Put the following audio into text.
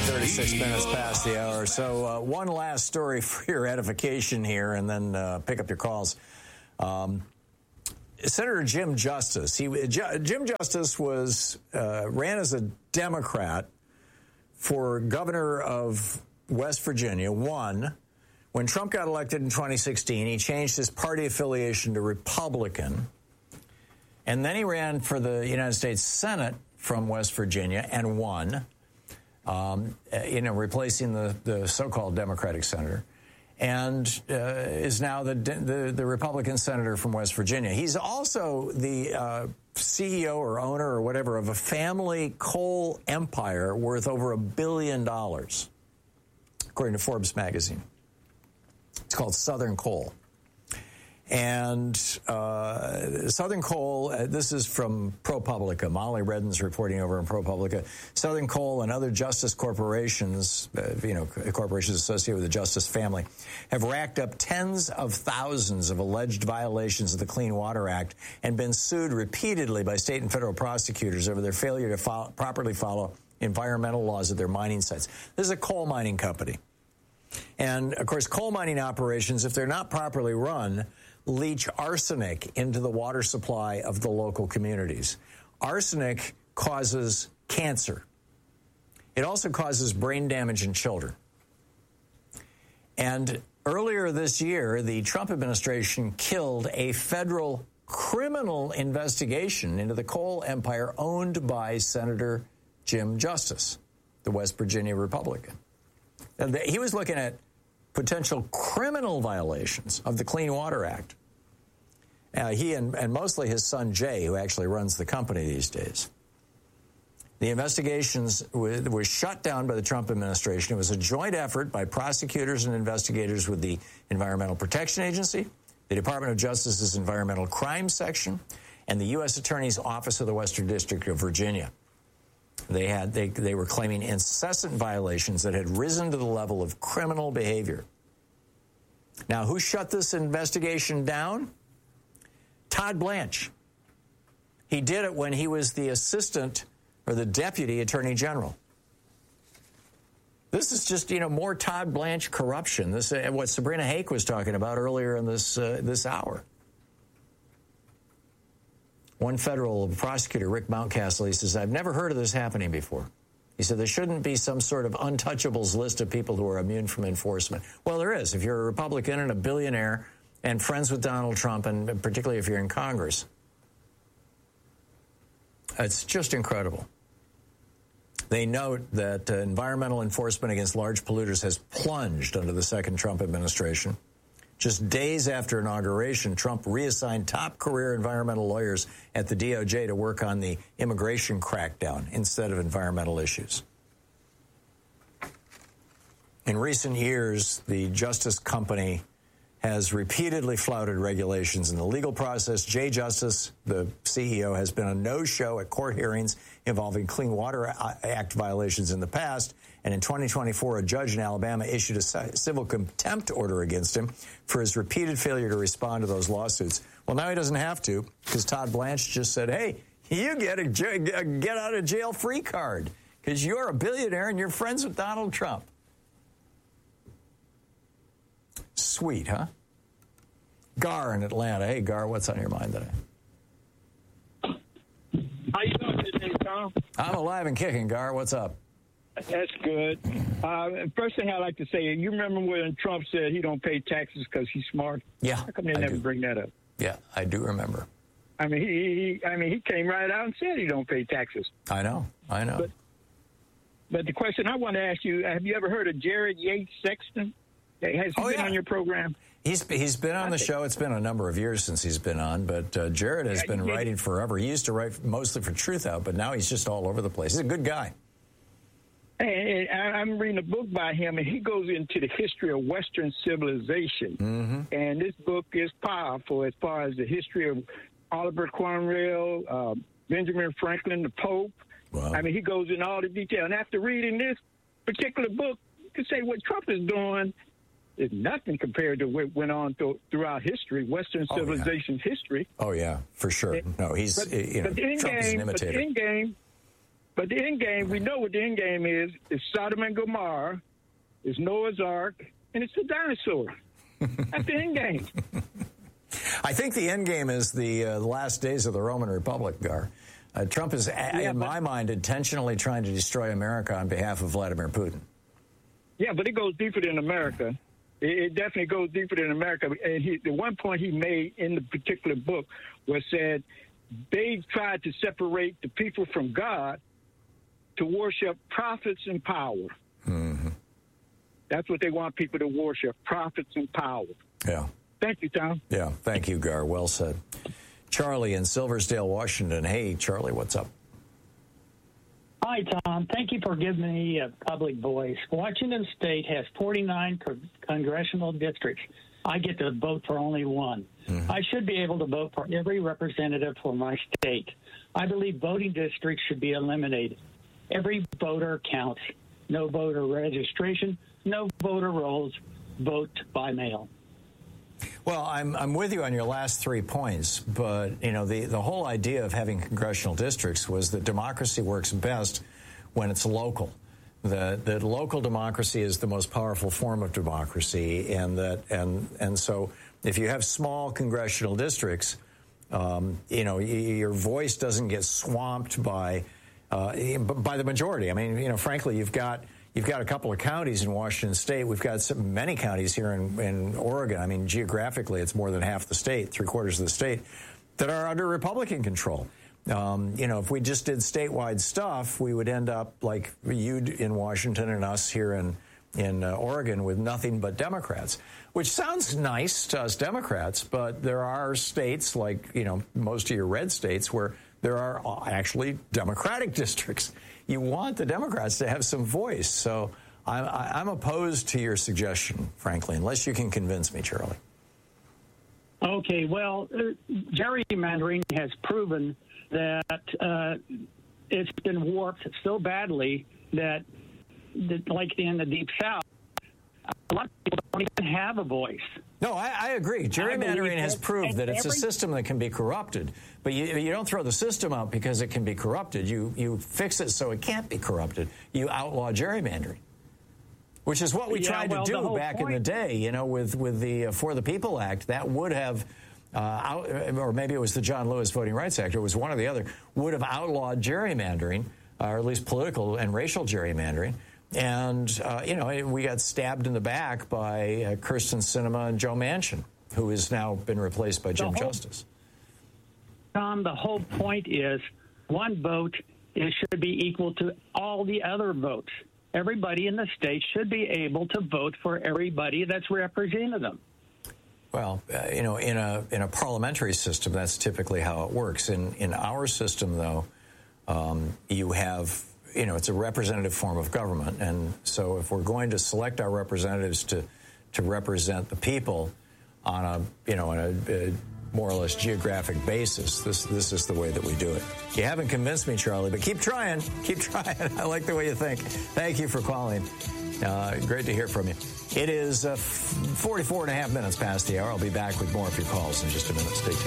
36 minutes past the hour. So one last story for your edification here, and then pick up your calls. Senator Jim Justice. Jim Justice ran as a Democrat for governor of West Virginia, won. When Trump got elected in 2016, he changed his party affiliation to Republican. And then he ran for the United States Senate from West Virginia and won, replacing the so-called Democratic senator, and is now the Republican senator from West Virginia. He's also the CEO or owner or whatever of a family coal empire worth over $1 billion, according to Forbes magazine. It's called Southern Coal. And Southern Coal, this is from ProPublica. Molly Redden's reporting over in ProPublica. Southern Coal and other justice corporations, corporations associated with the Justice family, have racked up tens of thousands of alleged violations of the Clean Water Act and been sued repeatedly by state and federal prosecutors over their failure to properly follow environmental laws at their mining sites. This is a coal mining company. And, of course, coal mining operations, if they're not properly run, leach arsenic into the water supply of the local communities. Arsenic causes cancer. It also causes brain damage in children. And earlier this year, the Trump administration killed a federal criminal investigation into the coal empire owned by Senator Jim Justice, the West Virginia Republican. And he was looking at potential criminal violations of the Clean Water Act. He and mostly his son Jay, who actually runs the company these days. The investigations were shut down by the Trump administration. It was a joint effort by prosecutors and investigators with the Environmental Protection Agency, the Department of Justice's Environmental Crime Section, and the U.S. Attorney's Office of the Western District of Virginia. They were claiming incessant violations that had risen to the level of criminal behavior. Now, who shut this investigation down? Todd Blanche. He did it when he was the assistant or the deputy attorney general. This is just, more Todd Blanche corruption. This what Sabrina Hake was talking about earlier in this hour. One federal prosecutor, Rick Mountcastle, he says, I've never heard of this happening before. He said there shouldn't be some sort of untouchables list of people who are immune from enforcement. Well, there is. If you're a Republican and a billionaire and friends with Donald Trump, and particularly if you're in Congress. It's just incredible. They note that environmental enforcement against large polluters has plunged under the second Trump administration. Just days after inauguration, Trump reassigned top career environmental lawyers at the DOJ to work on the immigration crackdown instead of environmental issues. In recent years, the Justice Company has repeatedly flouted regulations in the legal process. Jay Justice, the CEO, has been a no-show at court hearings involving Clean Water Act violations in the past. And in 2024, a judge in Alabama issued a civil contempt order against him for his repeated failure to respond to those lawsuits. Well, now he doesn't have to, because Todd Blanche just said, hey, you get a get out of jail free card because you're a billionaire and you're friends with Donald Trump. Sweet, huh? Gar in Atlanta. Hey, Gar, what's on your mind today? How you doing today, Tom? I'm alive and kicking, Gar. What's up? That's good. First thing I'd like to say, you remember when Trump said he don't pay taxes because he's smart? Yeah, How come they never bring that up? Yeah, I do remember. I mean, he came right out and said he don't pay taxes. I know. But the question I want to ask you, have you ever heard of Jared Yates Sexton? Has he been on your program? He's been on the show. It's been a number of years since he's been on, but Jared has been writing forever. He used to write mostly for Truth Out, but now he's just all over the place. He's a good guy. And I'm reading a book by him, and he goes into the history of Western civilization. Mm-hmm. And this book is powerful as far as the history of Oliver Cromwell, Benjamin Franklin, the Pope. Wow. I mean, he goes in all the detail. And after reading this particular book, you can say what Trump is doing is nothing compared to what went on throughout history, Western civilization's history. Oh, yeah, for sure. No, he's, Trump is an imitator. But the end game, But the end game, we know what the end game is. It's Sodom and Gomorrah, it's Noah's Ark, and it's the dinosaur. That's the end game. I think the end game is the last days of the Roman Republic, Gar. Trump is, in my mind, intentionally trying to destroy America on behalf of Vladimir Putin. Yeah, but it goes deeper than America. It definitely goes deeper than America. And the one point he made in the particular book was said they tried to separate the people from God to worship prophets and power. Mm-hmm. That's what they want people to worship, prophets and power. Yeah. Thank you, Tom. Yeah, thank you, Gar. Well said. Charlie in Silversdale, Washington. Hey, Charlie, what's up? Hi, Tom. Thank you for giving me a public voice. Washington State has 49 congressional districts. I get to vote for only one. Mm-hmm. I should be able to vote for every representative for my state. I believe voting districts should be eliminated. Every voter counts. No voter registration, no voter rolls, vote by mail. Well, I'm with you on your last 3 points, but the whole idea of having congressional districts was that democracy works best when it's local. That local democracy is the most powerful form of democracy, and so if you have small congressional districts, your voice doesn't get swamped by the majority. I mean, frankly, you've got a couple of counties in Washington State. We've got many counties here in Oregon. I mean, geographically, it's more than half the state, 3/4 of the state, that are under Republican control. If we just did statewide stuff, we would end up like you in Washington and us here in Oregon with nothing but Democrats, which sounds nice to us Democrats, but there are states like, most of your red states where there are actually Democratic districts. You want the Democrats to have some voice. So I'm opposed to your suggestion, frankly, unless you can convince me, Charlie. Okay, well, gerrymandering has proven that it's been warped so badly that, like in the Deep South, a lot of people don't even have a voice. No, I agree. Gerrymandering has proved that it's a system that can be corrupted. But you don't throw the system out because it can be corrupted. You fix it so it can't be corrupted. You outlaw gerrymandering, which is what we tried to do back in the day, with the For the People Act. That would have, or maybe it was the John Lewis Voting Rights Act, it was one or the other, would have outlawed gerrymandering, or at least political and racial gerrymandering. And, we got stabbed in the back by Kyrsten Sinema and Joe Manchin, who has now been replaced by Jim Justice. Tom, the whole point is one vote should be equal to all the other votes. Everybody in the state should be able to vote for everybody that's representing them. Well, in a parliamentary system, that's typically how it works. In our system, though, you have... it's a representative form of government. And so if we're going to select our representatives to represent the people on a more or less geographic basis, this is the way that we do it. You haven't convinced me, Charlie, but keep trying. Keep trying. I like the way you think. Thank you for calling. Great to hear from you. It is 44 and a half minutes past the hour. I'll be back with more of your calls in just a minute. Stay tuned.